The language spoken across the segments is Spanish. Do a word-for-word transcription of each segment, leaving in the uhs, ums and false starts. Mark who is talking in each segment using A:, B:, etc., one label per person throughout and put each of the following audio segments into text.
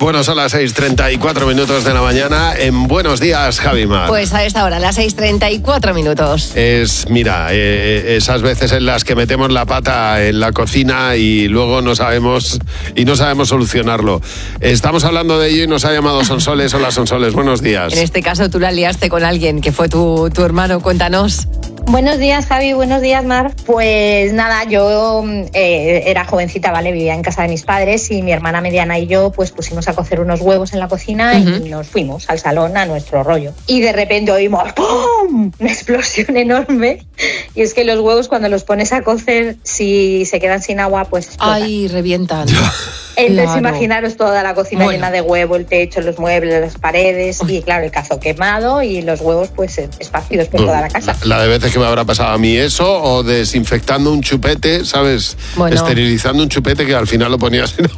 A: Bueno, son las seis treinta y cuatro minutos de la mañana. En Buenos Días, Javimar.
B: Pues a esta hora, las seis treinta y cuatro minutos.
A: Es, mira, eh, esas veces en las que metemos la pata en la cocina y luego no sabemos y no sabemos solucionarlo. Estamos hablando de ello y nos ha llamado Sonsoles. Hola, Sonsoles, buenos días.
B: En este caso tú la liaste con alguien que fue tu, tu hermano. Cuéntanos.
C: Buenos días, Javi. Buenos días, Mar. Pues nada, yo eh, era jovencita, ¿vale? Vivía en casa de mis padres y mi hermana mediana y yo pues pusimos a cocer unos huevos en la cocina uh-huh. y nos fuimos al salón a nuestro rollo. Y de repente oímos ¡pum! Una explosión enorme. Y es que los huevos cuando los pones a cocer, si se quedan sin agua, pues explotan.
B: ¡Ay, revientan!
C: Entonces
B: claro.
C: Imaginaros toda la cocina
B: bueno.
C: llena de huevo, el techo, los muebles, las paredes y claro, el cazo quemado y los huevos pues esparcidos por toda la casa.
A: La de veces que me habrá pasado a mí eso o desinfectando un chupete, ¿sabes?
B: Bueno.
A: Esterilizando un chupete que al final lo ponías en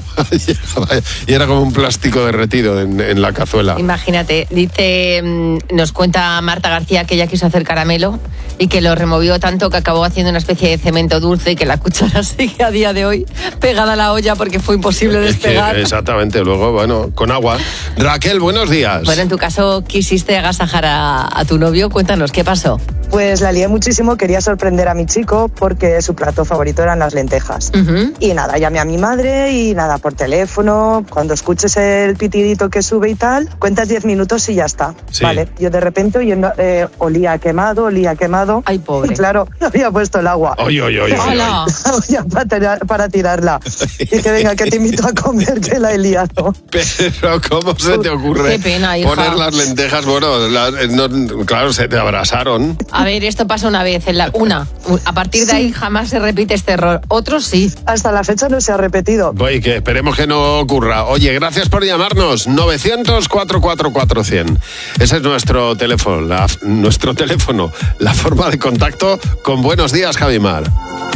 A: y era como un plástico derretido en, en la cazuela.
B: Imagínate, dice, nos cuenta Marta García que ella quiso hacer caramelo y que lo removió tanto que acabó haciendo una especie de cemento dulce y que la cuchara sigue a día de hoy pegada a la olla porque fue imposible despegar.
A: Es que, exactamente, luego, bueno, con agua. Raquel, buenos días.
B: Bueno, en tu caso quisiste agasajar a, a tu novio, cuéntanos, ¿qué pasó?
D: Pues la lié muchísimo, quería sorprender a mi chico porque su plato favorito eran las lentejas. Uh-huh. Y nada, llamé a mi madre y nada, por teléfono, cuando escuches el pitidito que sube y tal, cuentas diez minutos y ya está. Sí. Vale, yo de repente oyendo, eh, olía quemado, olía quemado.
B: Ay, pobre.
D: Y claro, había puesto el agua.
A: Oye, oye, oye.
B: ¡Hala!
D: para, tirar, para tirarla. Y que venga, que te invito a comer, que la he liado.
A: Pero ¿cómo se te ocurre
B: Qué pena, hija.
A: poner las lentejas? Bueno, la, no, claro, se te abrasaron.
B: A ver, esto pasa una vez, en la, una. A partir de ahí jamás se repite este error. Otros sí.
D: Hasta la fecha no se ha repetido.
A: Oye, que esperemos que no ocurra. Oye, gracias por llamarnos. novecientos, cuatro cuatro cuatro, cien. Ese es nuestro teléfono, la, nuestro teléfono, la forma de contacto con Buenos Días, Javimar.